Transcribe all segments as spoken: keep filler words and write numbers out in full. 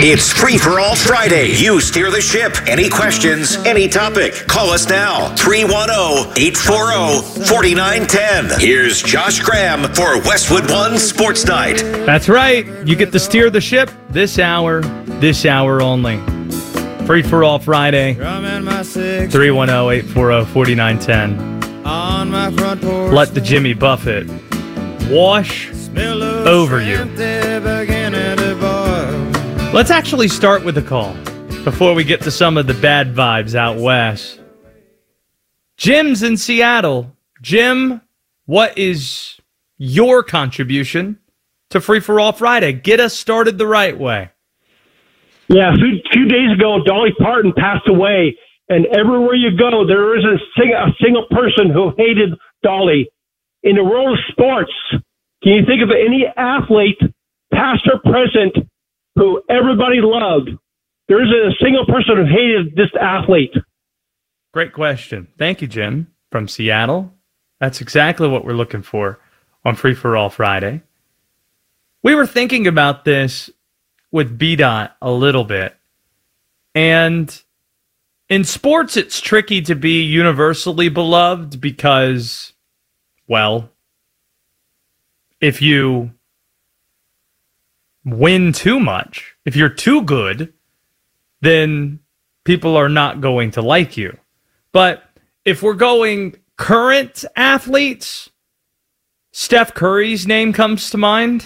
It's Free for All Friday. You steer the ship. Any questions, any topic. Call us now. three one zero, eight four zero, four nine one zero. Here's Josh Graham for Westwood One Sports Night. That's right. You get to steer the ship this hour, this hour only. Free for All Friday. three one zero, eight four zero, four nine one zero. Let the Jimmy Buffett wash over you. Let's actually start with the call before we get to some of the bad vibes out west. Jim's in Seattle. Jim, what is your contribution to Free for All Friday? Get us started the right way. Yeah, a few, few days ago, Dolly Parton passed away, and everywhere you go, there isn't a, sing, a single person who hated Dolly. In the world of sports, can you think of any athlete, past or present, who everybody loved? There isn't a single person who hated this athlete. Great question. Thank you, Jim, from Seattle. That's exactly what we're looking for on Free for All Friday. We were thinking about this with B DOT a little bit. And in sports, it's tricky to be universally beloved because, well, if you win too much, if you're too good, then people are not going to like you. But if we're going current athletes, Steph Curry's name comes to mind.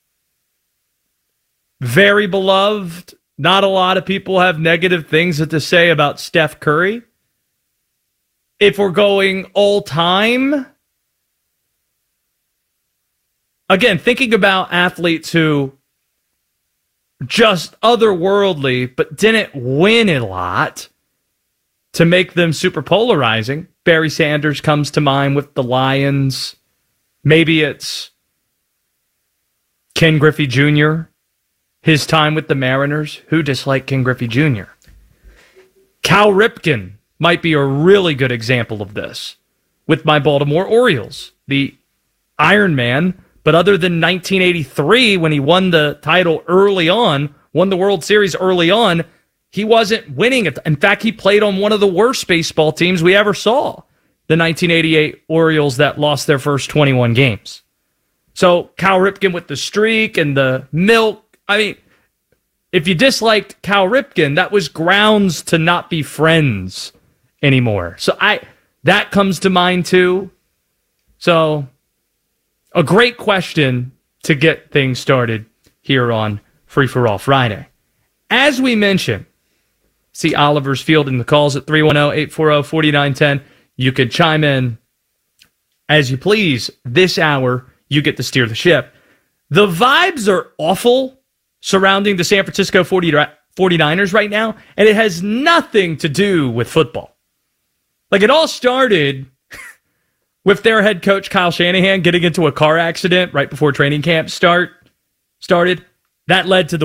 Very beloved. Not a lot of people have negative things to say about Steph Curry. If we're going all time, again, thinking about athletes who just otherworldly, but didn't win a lot to make them super polarizing. Barry Sanders comes to mind with the Lions. Maybe it's Ken Griffey Junior His time with the Mariners. Who disliked Ken Griffey Junior? Cal Ripken might be a really good example of this with my Baltimore Orioles. The Iron Man, but other than nineteen eighty-three, when he won the title early on, won the World Series early on, he wasn't winning it. In fact, he played on one of the worst baseball teams we ever saw, the nineteen eighty-eight Orioles that lost their first twenty-one games. So Cal Ripken with the streak and the milk. I mean, if you disliked Cal Ripken, that was grounds to not be friends anymore. So I that comes to mind too. So a great question to get things started here on Free for All Friday. As we mentioned, see Oliver's fielding the calls at three one zero, eight four zero, four nine one zero. You could chime in as you please. This hour, you get to steer the ship. The vibes are awful surrounding the San Francisco forty-niners right now, and it has nothing to do with football. Like, it all started with their head coach, Kyle Shanahan, getting into a car accident right before training camp start started. That led to the